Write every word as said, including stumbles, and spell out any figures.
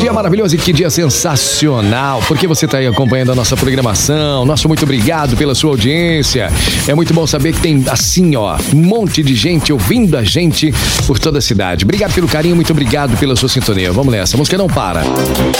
dia maravilhoso e que dia sensacional, porque você está aí acompanhando a nossa programação. Nosso muito obrigado pela sua audiência. É muito bom saber que tem assim, ó, um monte de gente ouvindo a gente por toda a cidade. Obrigado pelo carinho, muito obrigado pela sua sintonia. Vamos nessa, a música não para.